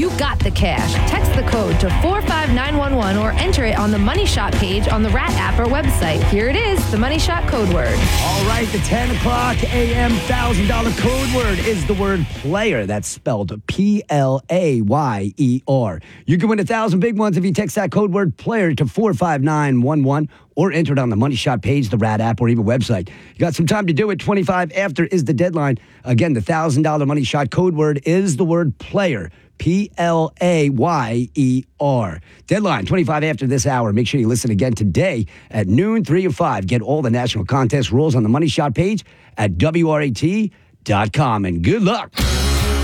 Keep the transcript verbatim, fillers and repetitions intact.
you got the cash. Text the code to four five nine one one or enter it on the Money Shot page on the Rat app or website. Here it is, the Money Shot code word. All right, the ten o'clock a.m. one thousand dollars code word is the word player. That's spelled P L A Y E R. You can win a thousand big ones if you text that code word player to four five nine one one or enter it on the Money Shot page, the Rat app, or even website. You got some time to do it. twenty-five after is the deadline. Again, the one thousand dollars Money Shot code word is the word player. P L A Y E R. Deadline, twenty-five after this hour. Make sure you listen again today at noon, three or five. Get all the national contest rules on the Money Shot page at W R A T dot com. And good luck.